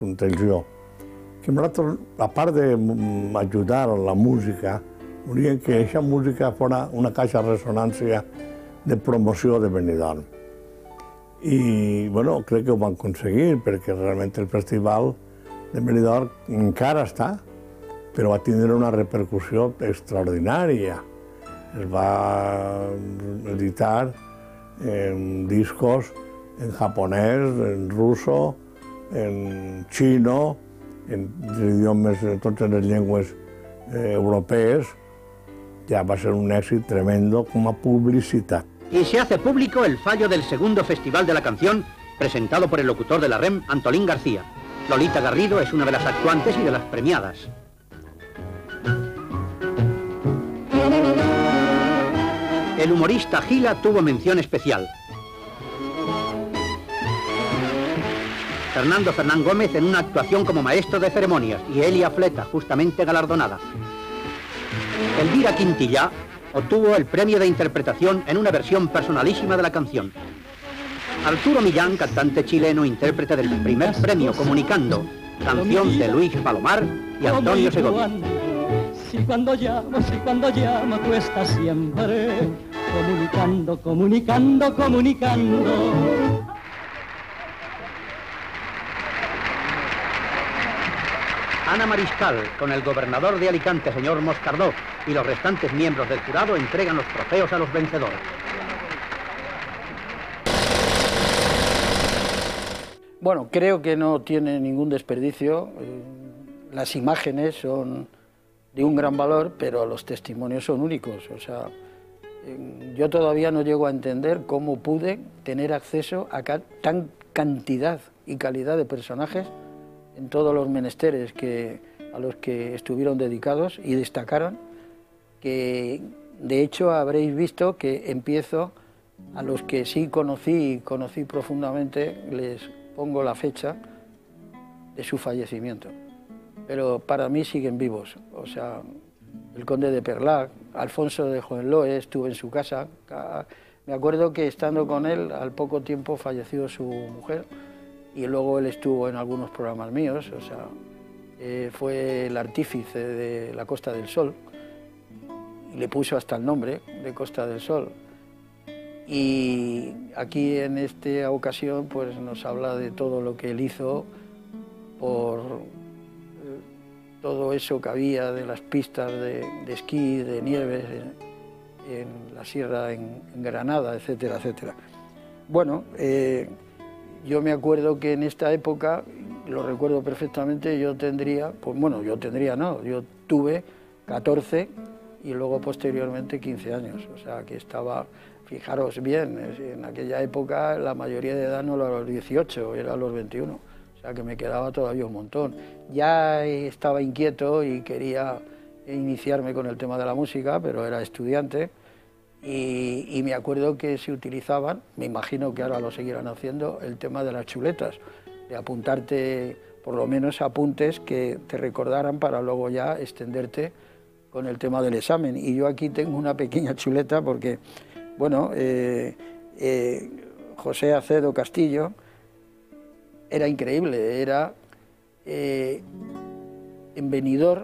intenció. Que nosaltres, a part d'ajudar a la música, volíem que aquesta música fos una caixa de ressonància de promoció de Benidorm. I, bueno, crec que ho vam aconseguir, perquè realment el festival de Benidorm encara està, però va tindre una repercussió extraordinària. Es va editar discos en japonès, en russo, en xino, en idiomes, totes les llengües europees. Ya va a ser un éxito tremendo como publicidad. Y se hace público el fallo del segundo Festival de la Canción, presentado por el locutor de la REM, Antolín García. Lolita Garrido es una de las actuantes y de las premiadas. El humorista Gila tuvo mención especial. Fernando Fernán Gómez en una actuación como maestro de ceremonias y Elia Fleta, justamente galardonada. Elvira Quintillá obtuvo el premio de interpretación en una versión personalísima de la canción. Arturo Millán, cantante chileno, intérprete del primer premio Comunicando, canción de Luis Palomar y Antonio Segovia. Si cuando llamo tú estás siempre comunicando, comunicando, comunicando. Ana Mariscal, con el gobernador de Alicante, señor Moscardó, y los restantes miembros del jurado entregan los trofeos a los vencedores. Bueno, creo que no tiene ningún desperdicio. Las imágenes son de un gran valor, pero los testimonios son únicos. O sea, yo todavía no llego a entender cómo pude tener acceso a tan cantidad y calidad de personajes en todos los menesteres a los que estuvieron dedicados y destacaron, que de hecho habréis visto que empiezo a los que sí conocí profundamente, les pongo la fecha de su fallecimiento, pero para mí siguen vivos. O sea, el conde de Perlac, Alfonso de Hohenlohe, estuve en su casa, me acuerdo que estando con él al poco tiempo falleció su mujer, y luego él estuvo en algunos programas míos, o sea, fue el artífice de la Costa del Sol, y le puso hasta el nombre de Costa del Sol. Y aquí en esta ocasión pues nos habla de todo lo que él hizo por todo eso que había de las pistas de esquí, de nieve en la sierra, en Granada, etcétera, etcétera. Bueno, yo me acuerdo que en esta época, lo recuerdo perfectamente, yo tuve 14 y luego posteriormente 15 años, o sea que estaba, fijaros bien, en aquella época la mayoría de edad no era a los 18, era a los 21, o sea que me quedaba todavía un montón. Ya estaba inquieto y quería iniciarme con el tema de la música, pero era estudiante. Y me acuerdo que se utilizaban, me imagino que ahora lo seguirán haciendo, el tema de las chuletas, de apuntarte por lo menos apuntes que te recordaran para luego ya extenderte con el tema del examen. Y yo aquí tengo una pequeña chuleta porque, bueno, José Acedo Castillo era increíble, era en Benidorm,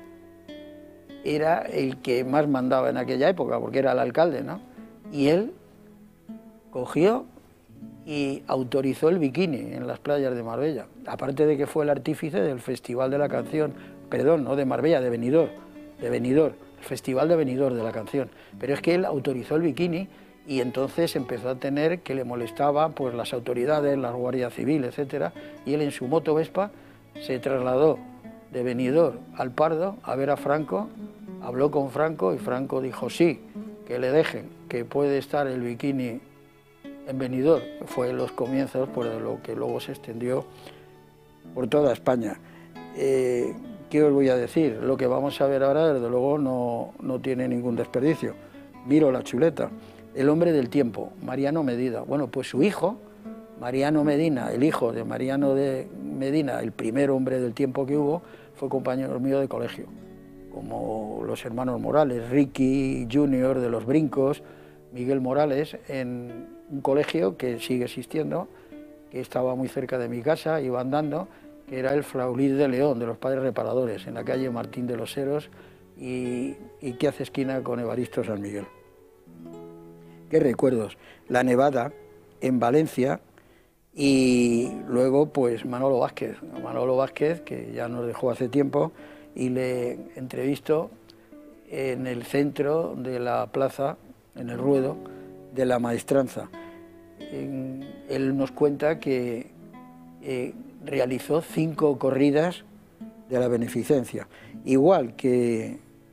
era el que más mandaba en aquella época, porque era el alcalde, ¿no? Y él cogió y autorizó el bikini en las playas de Marbella, aparte de que fue el artífice del Festival de la Canción, perdón, no de Marbella, de Benidorm, el Festival de Benidorm de la Canción, pero es que él autorizó el bikini y entonces empezó a tener que le molestaban pues las autoridades, la Guardia Civil, etcétera, y él en su moto Vespa se trasladó de Benidorm al Pardo a ver a Franco, habló con Franco y Franco dijo sí, que le dejen, que puede estar el bikini en Benidorm. Fue los comienzos pues, de lo que luego se extendió por toda España. ¿Qué os voy a decir? Lo que vamos a ver ahora, desde luego, no tiene ningún desperdicio. Miro la chuleta. El hombre del tiempo, Mariano Medina. Bueno, pues su hijo, Mariano Medina, el hijo de Mariano de Medina, el primer hombre del tiempo que hubo, fue compañero mío de colegio, como los hermanos Morales, Ricky Junior de los Brincos, Miguel Morales, en un colegio que sigue existiendo, que estaba muy cerca de mi casa, iba andando, que era el Flaulí de León, de los Padres Reparadores, en la calle Martín de los Heros y que hace esquina con Evaristo San Miguel. Qué recuerdos. La Nevada en Valencia y luego pues Manolo Vázquez, que ya nos dejó hace tiempo, y le entrevisto en el centro de la plaza, en el Ruedo, de la Maestranza. Él nos cuenta que realizó 5 corridas de la beneficencia, igual que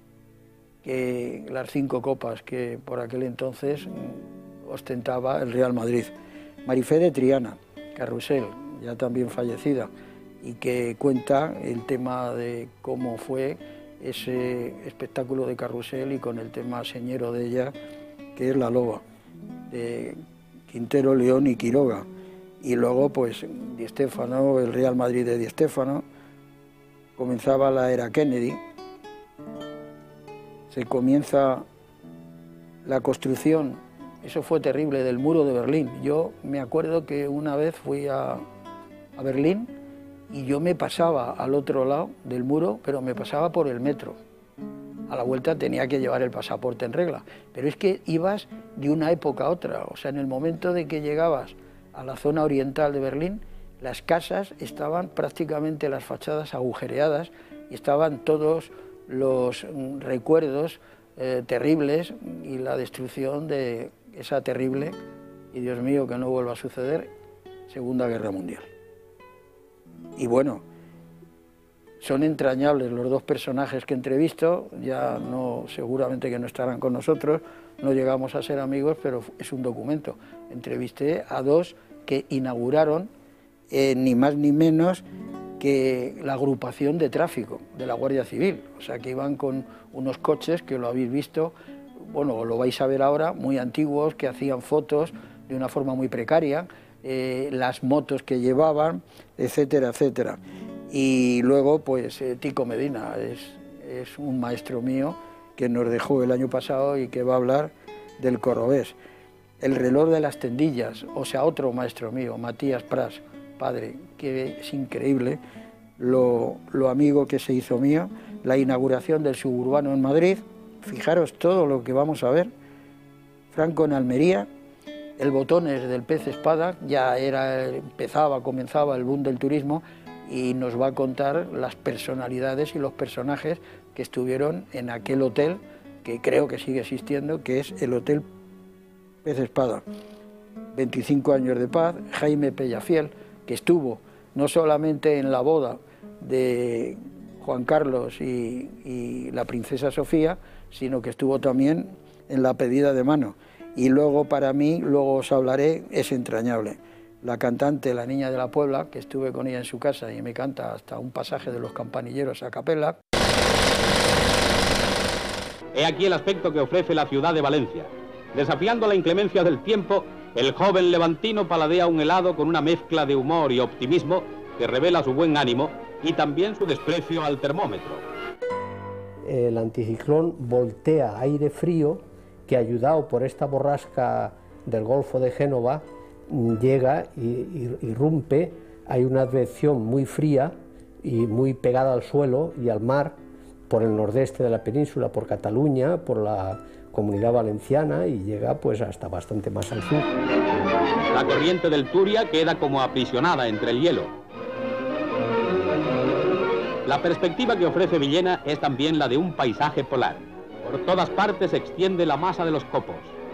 las 5 copas que por aquel entonces ostentaba el Real Madrid. Marifé de Triana, Carrusel, ya también fallecida, y que cuenta el tema de cómo fue ese espectáculo de Carrusel y con el tema señero de ella, que es La Loba, de Quintero, León y Quiroga. Y luego, pues, Di Stéfano, el Real Madrid de Di Stéfano, comenzaba la era Kennedy, se comienza la construcción, eso fue terrible, del muro de Berlín. Yo me acuerdo que una vez fui a Berlín y yo me pasaba al otro lado del muro, pero me pasaba por el metro. A la vuelta tenía que llevar el pasaporte en regla, pero es que ibas de una época a otra. O sea, en el momento de que llegabas a la zona oriental de Berlín, las casas estaban prácticamente las fachadas agujereadas y estaban todos los recuerdos terribles y la destrucción de esa terrible, y Dios mío que no vuelva a suceder, Segunda Guerra Mundial. Y bueno, son entrañables los 2 personajes que entrevisto, ya no, seguramente que no estarán con nosotros, no llegamos a ser amigos, pero es un documento. Entrevisté a 2 que inauguraron ni más ni menos que la agrupación de tráfico de la Guardia Civil, o sea que iban con unos coches que lo habéis visto, bueno, lo vais a ver ahora, muy antiguos, que hacían fotos de una forma muy precaria, las motos que llevaban, etcétera, etcétera. Y luego, pues, Tico Medina es un maestro mío que nos dejó el año pasado y que va a hablar del cordobés. El reloj de las tendillas, o sea, otro maestro mío, Matías Pras, padre, que es increíble lo amigo que se hizo mío, la inauguración del suburbano en Madrid, fijaros todo lo que vamos a ver, Franco en Almería, el Botones del Pez Espada, ya comenzaba el boom del turismo, y nos va a contar las personalidades y los personajes que estuvieron en aquel hotel, que creo que sigue existiendo, que es el Hotel Pez Espada. 25 años de paz, Jaime Pellafiel, que estuvo no solamente en la boda de Juan Carlos y la princesa Sofía, sino que estuvo también en la pedida de mano. Y luego, para mí, luego os hablaré, es entrañable. La cantante, la Niña de la Puebla, que estuve con ella en su casa y me canta hasta un pasaje de Los Campanilleros a capela. He aquí el aspecto que ofrece la ciudad de Valencia. Desafiando la inclemencia del tiempo, el joven levantino paladea un helado con una mezcla de humor y optimismo que revela su buen ánimo y también su desprecio al termómetro. El anticiclón voltea aire frío que, ayudado por esta borrasca del Golfo de Génova, llega y irrumpe. Hay una advección muy fría y muy pegada al suelo y al mar por el nordeste de la península, por Cataluña, por la Comunidad Valenciana, y llega pues hasta bastante más al sur. La corriente del Turia queda como aprisionada entre el hielo. La perspectiva que ofrece Villena es también la de un paisaje polar. Por todas partes se extiende la masa de los copos.